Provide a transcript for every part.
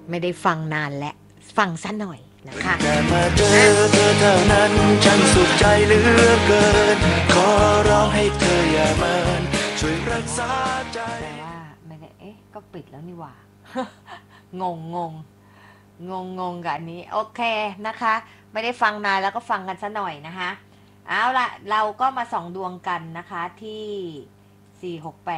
ไม่ได้ฟังนานและฟังซะหน่อยนะคะแต่มาเจอเธอเท่านั้นฉันสุขใจเหลือเกินขอร้องให้เธออย่าเมินช่วยรักษาใจแต่ว่าไม่ได้ก็ปิดแล้วนี่หว่า งงงงงงงงกับอันนี้โอเคนะคะไม่ได้ฟังนานแล้วก็ฟังกันซะหน่อยนะคะเอาละเราก็มาส่องดวงกันนะคะที่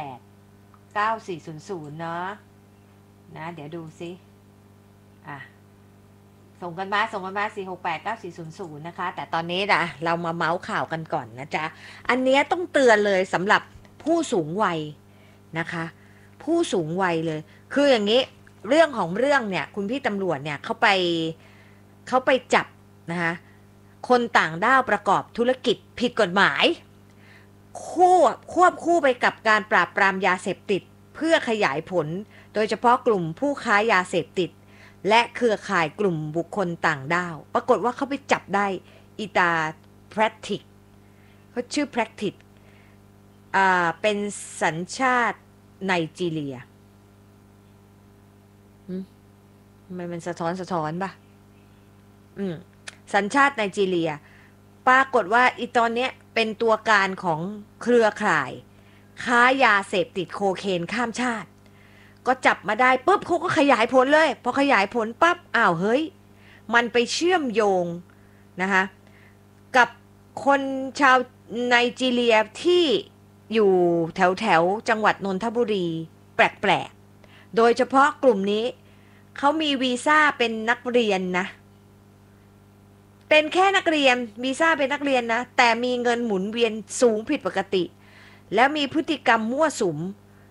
4689400เนาะนะเดี๋ยวดูซิอ่ะส่งกันมา4689400นะคะแต่ตอนนี้นะเรามาเมาส์ข่าวกันก่อนนะจ๊ะอันนี้ต้องเตือนเลยสำหรับผู้สูงวัยนะคะผู้สูงวัยเลยคืออย่างนี้เรื่องของเรื่องเนี่ยคุณพี่ตำรวจเนี่ยเขาไปจับนะคะคนต่างด้าวประกอบธุรกิจผิดกฎหมายควบคู่ไปกับการปราบปรามยาเสพติดเพื่อขยายผลโดยเฉพาะกลุ่มผู้ค้ายาเสพติดและเครือข่ายกลุ่มบุคคลต่างด้าวปรากฏว่าเขาไปจับได้อิตาแพรติกเขาชื่อแพรติกเป็นสัญชาติไนจีเรียทำไมมันสะท้อนป่ะสัญชาติไนจีเรียปรากฏว่าอีตอนเนี้ยเป็นตัวการของเครือข่ายค้ายาเสพติดโคเคนข้ามชาติก็จับมาได้ปุ๊บเขาก็ขยายผลเลยพอขยายผลปั๊บอ้าวเฮ้ยมันไปเชื่อมโยงนะคะกับคนชาวไนจีเรียที่อยู่แถวจังหวัดนนทบุรีแปลกๆโดยเฉพาะกลุ่มนี้เขามีวีซ่าเป็นนักเรียนนะเป็นแค่นักเรียนวีซ่าเป็นนักเรียนนะแต่มีเงินหมุนเวียนสูงผิดปกติแล้วมีพฤติกรรมมั่วสุม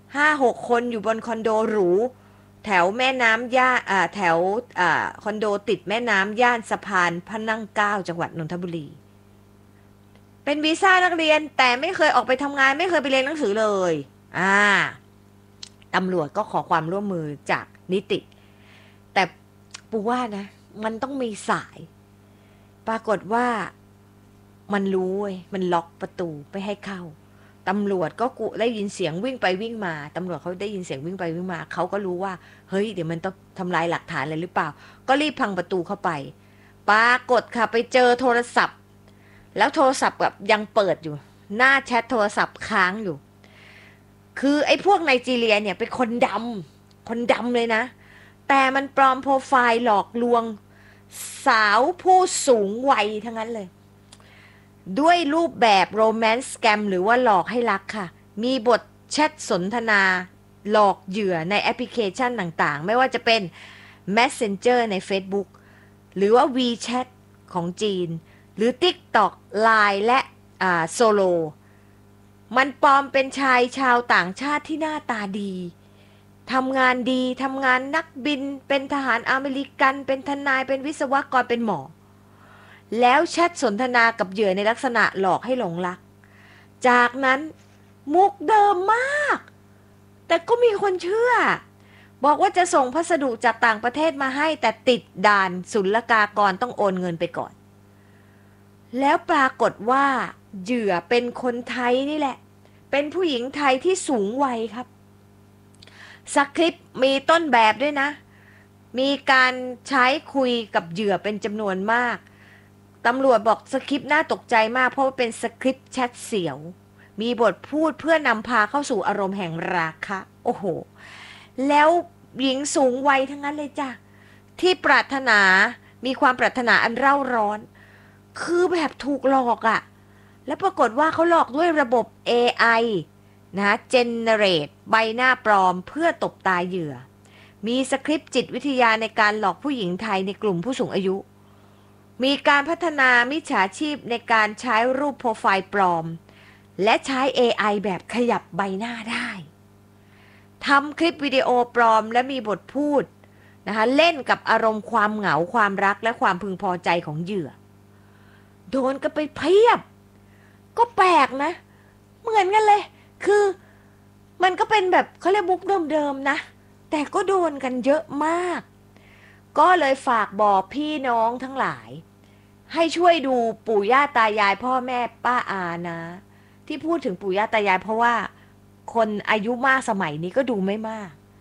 5-6 คนอยู่บนคอนโดหรูแถวแม่น้ำแถวคอนโดติดแม่น้ำย่านสะพานพระนั่งเกล้าจังหวัดนนทบุรีเป็นวีซ่านักเรียนแต่ไม่เคยออกไปทำงานไม่เคยไปเรียนหนังสือเลยตำรวจก็ขอความร่วมมือจากนิติแต่ปูว่านะมันต้องมีสายปรากฏว่ามันรู้เว้ยมันล็อกประตูไม่ให้เข้าตำรวจก็ได้ยินเสียงวิ่งไปวิ่งมาตำรวจเขาได้ยินเสียงวิ่งไปวิ่งมาเขาก็รู้ว่าเฮ้ยเดี๋ยวมันต้องทำลายหลักฐานอะไรหรือเปล่าก็รีบพังประตูเข้าไปปรากฏค่ะไปเจอโทรศัพท์แล้วโทรศัพท์แบบยังเปิดอยู่หน้าแชทโทรศัพท์ค้างอยู่คือไอ้พวกไนจีเรียเนี่ยเป็นคนดำเลยนะแต่มันปลอมโปรไฟล์หลอกลวงสาวผู้สูงวัยทั้งนั้นเลยด้วยรูปแบบโรแมนต์สแกมหรือว่าหลอกให้รักค่ะมีบทแชทสนทนาหลอกเหยื่อในแอปพลิเคชันต่างๆไม่ว่าจะเป็น Messenger ใน Facebook หรือว่า WeChat ของจีนหรือ TikTok Line และSolo มันปลอมเป็นชายชาวต่างชาติที่หน้าตาดีทำงานดีทำงานนักบินเป็นทหารอเมริกันเป็นทนายเป็นวิศวกรเป็นหมอแล้วแชทสนทนากับเหยื่อในลักษณะหลอกให้หลงรักจากนั้นมุกเดิมมากแต่ก็มีคนเชื่อบอกว่าจะส่งพัสดุจากต่างประเทศมาให้แต่ติดด่านศุลกากรต้องโอนเงินไปก่อนแล้วปรากฏว่าเหยื่อเป็นคนไทยนี่แหละเป็นผู้หญิงไทยที่สูงวัยครับสคริปต์มีต้นแบบด้วยนะมีการใช้คุยกับเหยื่อเป็นจำนวนมากตำรวจบอกสคริปต์น่าตกใจมากเพราะว่าเป็นสคริปต์แชทเสียวมีบทพูดเพื่อนำพาเข้าสู่อารมณ์แห่งราคะโอ้โหแล้วหญิงสูงวัยทั้งนั้นเลยจ้ะที่ปรารถนามีความปรารถนาอันเร่าร้อนคือแบบถูกหลอกอ่ะแล้วปรากฏว่าเขาหลอกด้วยระบบ AI นะgenerate ใบหน้าปลอมเพื่อตบตาเหยื่อมีสคริปต์จิตวิทยาในการหลอกผู้หญิงไทยในกลุ่มผู้สูงอายุมีการพัฒนามิจฉาชีพในการใช้รูปโปรไฟล์ปลอมและใช้ AI แบบขยับใบหน้าได้ทำคลิปวิดีโอปลอมและมีบทพูดนะคะเล่นกับอารมณ์ความเหงาความรักและความพึงพอใจของเหยื่อโดนกันไปเพียบก็แปลกนะเหมือนกันเลยคือมันก็เป็นแบบเขาเรียกมุกเดิมๆนะแต่ก็โดนกันเยอะมากก็เลยฝากบอกพี่น้องทั้งหลายให้ช่วยดูปู่ย่าตายายพ่อแม่ป้าอานะที่พูดถึงปู่ย่าตายายเพราะว่าคนอายุมากสมัยนี้ก็ดูไม่มาก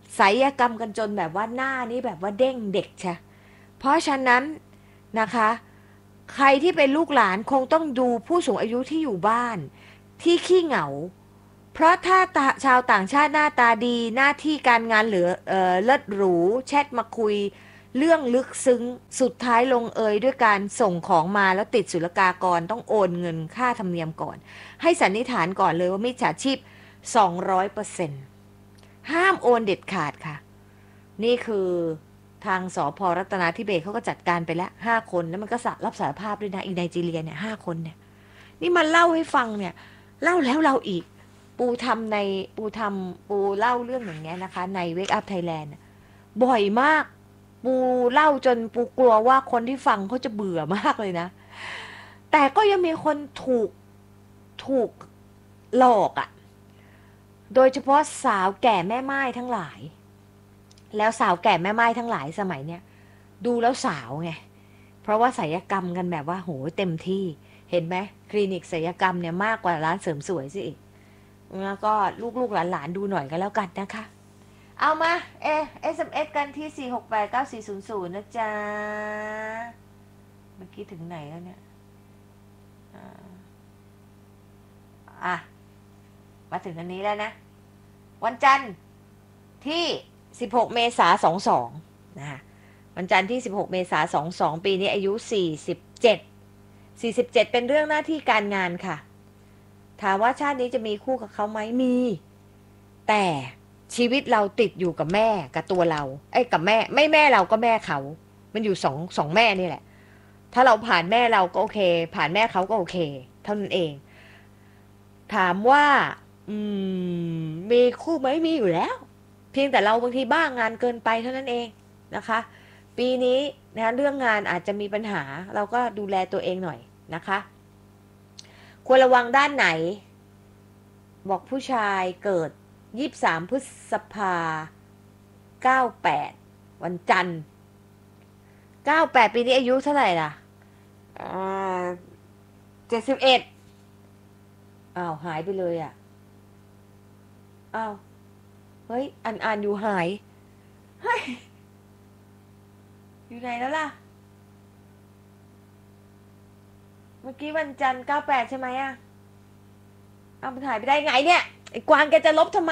ศัลยกรรมกันจนแบบว่าหน้านี้แบบว่าเด้งเด็กใช่เพราะฉะนั้นนะคะ ใครที่เป็นลูกหลานคงต้องดูผู้สูงอายุที่อยู่บ้านที่ขี้เหงา เพราะถ้าชาวต่างชาติหน้าตาดีหน้าที่การงานเหลือเลิศหรูแชทมาคุยเรื่องลึกซึ้งสุดท้ายลงเอยด้วยการส่งของมาแล้วติดศุลกากรต้องโอนเงินค่าธรรมเนียมก่อนให้สันนิษฐานก่อนเลยว่ามิจฉาชีพ 200%ห้ามโอนเด็ดขาดค่ะนี่คือทางสพรัตนาธิเบศเขาก็จัดการไปแล้ว5 คนแล้วมันก็รับสารภาพด้วยนะอีไนจีเรียเนี่ย5 คนเนี่ยนี่มันเล่าให้ฟังเนี่ยเล่าแล้วเล่าอีกปูเล่าเรื่องอย่างเงี้ยนะคะใน Wake Up Thailand บ่อยมากปูเล่าจนปูกลัวว่าคนที่ฟังเขาจะเบื่อมากเลยนะแต่ก็ยังมีคนถูกหลอกอ่ะโดยเฉพาะสาวแก่แม่ไม้ทั้งหลายแล้วสาวแก่แม่ไม้ทั้งหลายสมัยเนี้ยดูแล้วสาวไงเพราะว่าศัลยกรรมกันแบบว่าโหเต็มที่เห็นไหมคลินิกศัลยกรรมเนี่ยมากกว่าร้านเสริมสวยสิอีกแล้วก็ลูกหลานดูหน่อยกันแล้วกันนะคะเอามาSMS กันที่4689400นะจ๊ะเมื่อกี้ถึงไหนแล้วเนี่ยมาถึงอันนี้แล้วนะวันจันทร์ที่16 เมษายน22นะคะวันจันทร์ที่16 เมษายน22ปีนี้อายุ47เป็นเรื่องหน้าที่การงานค่ะถามว่าชาตินี้จะมีคู่กับเขาไหมมีแต่ชีวิตเราติดอยู่กับแม่กับตัวเรากับแม่ไม่แม่เราก็แม่เขามันอยู่สองแม่นี่แหละถ้าเราผ่านแม่เราก็โอเคผ่านแม่เขาก็โอเคเท่านั้นเองถามว่ามีคู่ไหมมีอยู่แล้วเพียงแต่เราบางทีบ้างงานเกินไปเท่านั้นเองนะคะปีนี้นะเรื่องงานอาจจะมีปัญหาเราก็ดูแลตัวเองหน่อยนะคะควรระวังด้านไหนบอกผู้ชายเกิด23 พฤษภา98วันจันทร์98ปีนี้อายุเท่าไหร่ล่ะ71อ้าวหายไปเลยอ่ะอ้าวเฮ้ยอ่านอยู่หายเฮ้ยอยู่ไหนแล้วล่ะเมื่อกี้วันจันทร์98ใช่ไหมอ่ะเอามันหายไปได้ไงเนี่ยไอ้กวางแกจะลบทำไม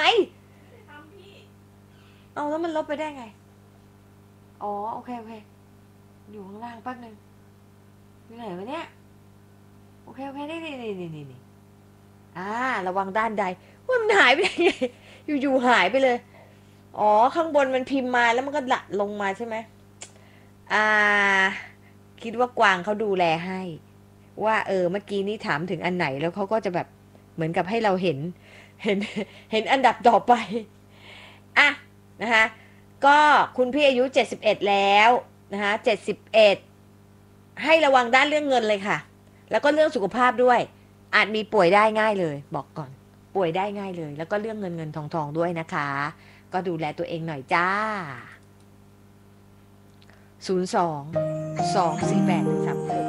เอาแล้วมันลบไปได้ไงอ๋อโอเคอยู่ข้างล่างแป๊บนึงอยู่ไหนวะเนี่ยโอเคนี่ระวังด้านใดว่ามันหายไปได้ไงอยู่หายไปเลยอ๋อข้างบนมันพิมพ์มาแล้วมันก็หละลงมาใช่ไหมคิดว่ากวางเขาดูแลให้ว่าเมื่อกี้นี้ถามถึงอันไหนแล้วเขาก็จะแบบเหมือนกับให้เราเห็นอันดับต่อไปนะคะก็คุณพี่อายุ71แล้วนะคะ71ให้ระวังด้านเรื่องเงินเลยค่ะแล้วก็เรื่องสุขภาพด้วยอาจมีป่วยได้ง่ายเลยบอกก่อนป่วยได้ง่ายเลยแล้วก็เรื่องเงินทองด้วยนะคะก็ดูแลตัวเองหน่อยจ้า02 248 136